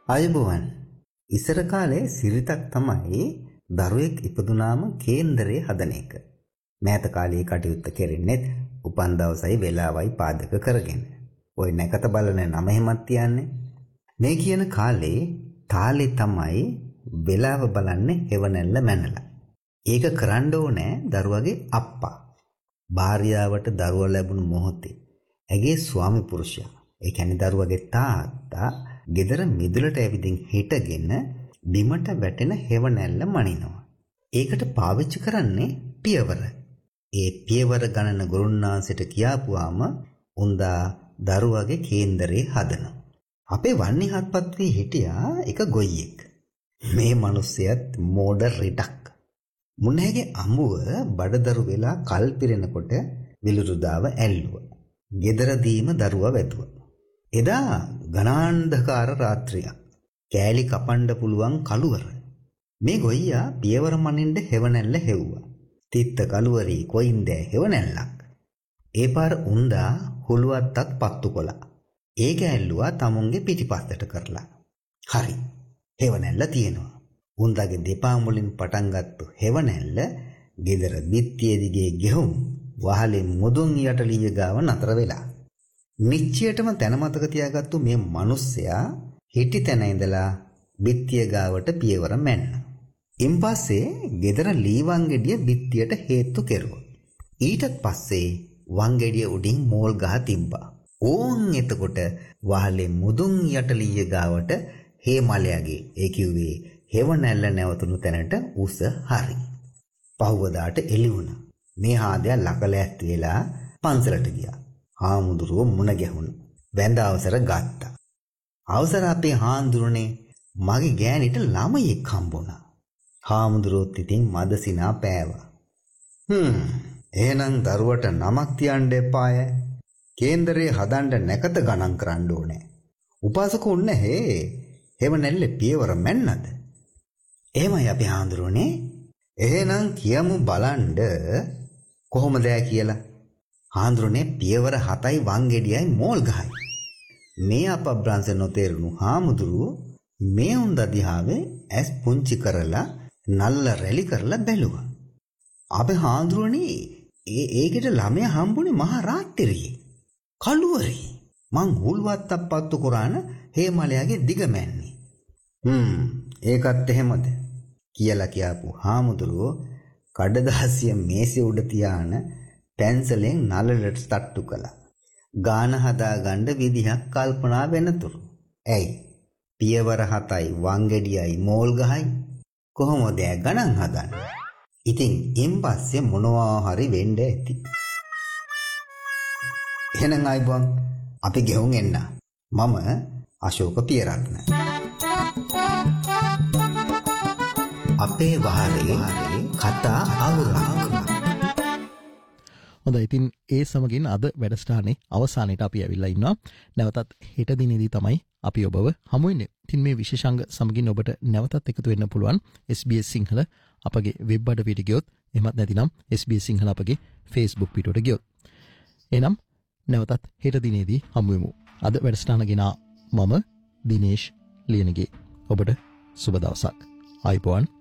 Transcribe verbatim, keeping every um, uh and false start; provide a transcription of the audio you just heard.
අයබෝවන් ඉස්සර කාලේ සිරිතක් තමයි දරුවෙක් ඉපදුනාම කේන්දරේ හදන එක. මෑත කාලේ කටයුත්ත කෙරෙන්නේ උපන් දවසයි වෙලාවයි පාදක කරගෙන. ওই නැකත බලන නම එහෙමත් තියන්නේ. මේ කියන කාලේ තාලේ තමයි වෙලාව බලන්නේ හෙවණැල්ල මැනලා. ඒක කරන්න ඕනේ දරුවගේ අප්පා. භාර්යාවට දරුවා ලැබුණු මොහොතේ ඇගේ ස්වාමි පුරුෂයා, ඒ කියන්නේ දරුවගේ තාත්තා ගෙදර මිදුලට ඇවිදින් හිටගෙන බිමට වැටෙන හෙවණැල්ල මනිනවා. ඒකට පාවිච්චි කරන්නේ පියවර. ඒ පියවර ගණන ගුරුන්නාන්සේට කියාපුවාම උන්දා දරුවගේ කේන්දරේ හදනවා. අපේ වන්නේ හත්පත් වී හිටියා එක ගොයියෙක්. මේ මිනිස්සයත් මෝඩ රිඩක්. මුන්නේගේ අඹුව බඩදරු වෙලා කල් පිරෙනකොට විලුරුදාව ඇල්ලුවා. ගෙදරදීම දරුවා වැදුවා. එදා ගණාන්ධකාර රාත්‍රියක්. කෑලි කපන්න පුළුවන් කළුවර. මේ ගොයියා පියවර මනින්න හෙවණැල්ල හෙව්වා. තිත්ත කළුවරේ කොයින්ද හෙවණැල්ලක්. ඒ පාර උන්දා හුලුවත්තක් පත්තු කොලා. ඒක ඇල්ලුවා තමුන්ගේ පිටිපස්සට කරලා. හරි. හෙවණැල්ල තියෙනවා. උන්දාගේ දෙපා මුලින් පටන් ගත්තු හෙවණැල්ල ගෙදර බිත්තිය දිගේ ගෙහුම් වහලේ මුදුන් යටලිය ගාව නතර වෙලා. නිච්චයටම තැන මතක තියාගත්තු මේ මිනිස්සයා හිටි තැන ඉඳලා බිත්තිය ගාවට පියවර මැන්න. ඉන්පස්සේ ගෙදර ලී වංගෙඩිය බිත්තියට හේතු කෙරුවා. ඊටත් පස්සේ වංගෙඩිය උඩින් මෝල් ගහ තිබ්බා. ඕන් එතකොට වහලේ මුදුන් යටලිය ගාවට හේමලයාගේ ඒ කිව්වේ හෙවණැල්ල නැවතුණු තැනට උස හරි. පහුවදාට එළි වුණා. මේ හාදයා ලකලැස්ති වෙලා පන්සලට ගියා. හාමුදුරුවෝ මුණ ගැහුණා. වැඳ අවසර ගත්තා. අවසර අපේ හාමුදුරනේ මගේ ගෑණිට ළමයෙක් හම්බුණා. හාමුදුරුවෝත් ඉතින් මදසිනා පෑවා. හ්ම් එහෙනම් දරුවට නමක් තියන්න එපාය. කේන්දරේ හදන්න නැකත ගණන් කරන්න ඕනේ. උපාසක උන්න හේ හෙවණැල්ලේ පියවර මැන්නද? එහෙමයි අපේ හාමුදුරනේ. එහෙනම් කියමු බලන්න කොහොමද කියලා. හාමුදුරනේ පියවර හතයි වංගෙඩියයි මෝල් ගහයි. මේ අපබ්‍රංශ නොතේරුණු හාමුදුරුවෝ මේ උන්ද දිහාවේ ඇස් පුංචි කරලා නල්ල රැලි කරලා බැලුවා. අපේ හාමුදුරනේ ඒ ඒකට ළමයා හම්බුනේ මහා රාත්‍රියේ. කළුවරේ. මං හුල්වත්තක් පත්තු කරාන හේමලයාගේ දිග මැන්නේ. හ්ම් ඒකත් එහෙමද කියලා කියාපු හාමුදුරුවෝ කඩදාසිය මේසේ උඩ තියාන පැන්සලෙන් නළලට තට්ටු කළා. ගාන හදාගන්න විදිහක් කල්පනා වෙනතුරු. ඇයි? පියවර හතයි වංගෙඩියයි මෝල් ගහයි කොහොමද ගණන් හදන්නේ? ඉතින් එම් පස්සේ මොනවා හරි වෙන්න ඇති. එහෙනම් අයිබෝන් අපි ගෙහුම් එන්න. මම අශෝක පියරත්න. අපේ වහරේ කතා අවුරක්. හොඳයි ඉතින් ඒ සමගින් අද වැඩසටහනේ අවසානයේට අපි ඇවිල්ලා ඉන්නවා. නැවතත් හෙට දිනේදී තමයි අපි ඔබව හමු වෙන්නේ. ඉතින් මේ විශේෂාංග සමගින් ඔබට නැවතත් එකතු වෙන්න පුළුවන් S B S සිංහල අපගේ වෙබ් අඩවියට ගියොත්, එහෙමත් නැතිනම් S B S සිංහල අපගේ Facebook පිටුවට ගියොත්. එහෙනම් නැවතත් හෙට දිනේදී හමු වෙමු. අද වැඩසටහන ගෙනා මම දිනේෂ් ලියනගේ. ඔබට සුබ දවසක්. ආයිබෝන්.